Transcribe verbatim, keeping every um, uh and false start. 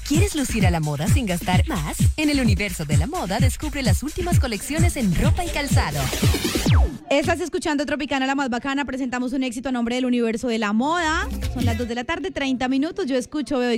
¿Quieres lucir a la moda sin gastar más? En el universo de la moda descubre las últimas colecciones en ropa y calzado. Estás escuchando Tropicana, la más bacana. Presentamos un éxito a nombre del universo de la moda. Son las dos de la tarde, treinta minutos. Yo escucho, veo y